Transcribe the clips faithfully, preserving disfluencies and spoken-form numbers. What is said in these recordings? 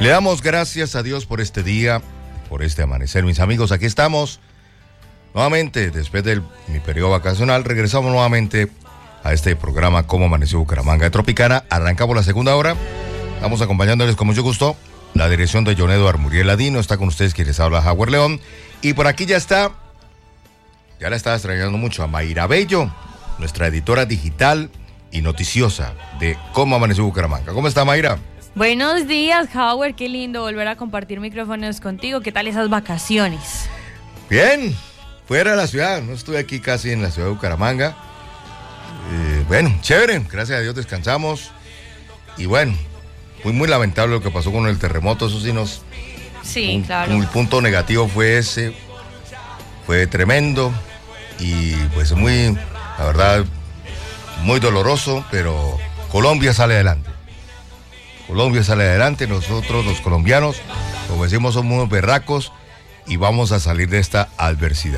Le damos gracias a Dios por este día, por este amanecer. Mis amigos, aquí estamos nuevamente, después de mi periodo vacacional, regresamos nuevamente a este programa Cómo Amaneció Bucaramanga de Tropicana. Arrancamos la segunda hora. Estamos acompañándoles con mucho gusto. La dirección de John Eduardo Muriel Ladino, está con ustedes quien les habla, Howard León. Y por aquí ya está, ya la estaba extrañando mucho, a Mayra Bello, nuestra editora digital y noticiosa de Cómo Amaneció Bucaramanga. ¿Cómo está, Mayra? Buenos días, Howard. Qué lindo volver a compartir micrófonos contigo. ¿Qué tal esas vacaciones? Bien, fuera de la ciudad. No estuve aquí casi en la ciudad de Bucaramanga. Eh, bueno, chévere. Gracias a Dios descansamos. Y bueno, fue muy lamentable lo que pasó con el terremoto. Eso sí nos... Sí, un, claro. Un punto negativo fue ese. Fue tremendo. Y pues muy, la verdad, muy doloroso. Pero Colombia sale adelante. Colombia sale adelante, nosotros los colombianos, como decimos, somos unos berracos y vamos a salir de esta adversidad.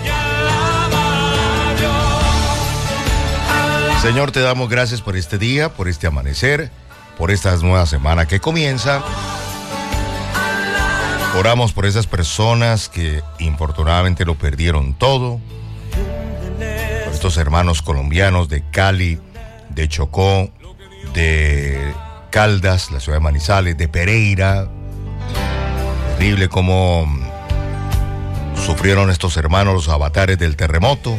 Señor, te damos gracias por este día, por este amanecer, por esta nueva semana que comienza. Oramos por esas personas que infortunadamente lo perdieron todo, por estos hermanos colombianos de Cali, de Chocó, de Caldas, la ciudad de Manizales, de Pereira. Terrible cómo sufrieron estos hermanos los avatares del terremoto.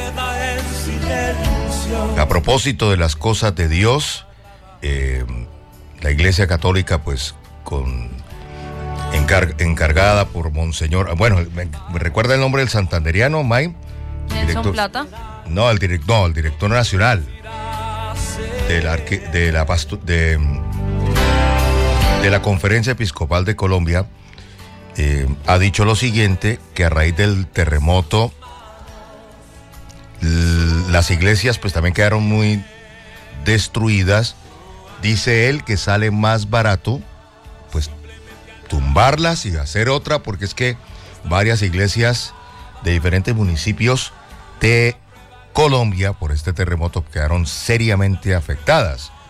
A propósito de las cosas de Dios, eh, la Iglesia Católica, pues, con encar- encargada por Monseñor, bueno, me, me recuerda el nombre del santanderiano, May. ¿Nelson director, Plata? No, el direct, no, el director nacional de la, de la pasto, de, de la Conferencia Episcopal de Colombia, eh, ha dicho lo siguiente, que a raíz del terremoto l- las iglesias pues también quedaron muy destruidas. Dice él que sale más barato pues tumbarlas y hacer otra, porque es que varias iglesias de diferentes municipios de Colombia por este terremoto quedaron seriamente afectadas.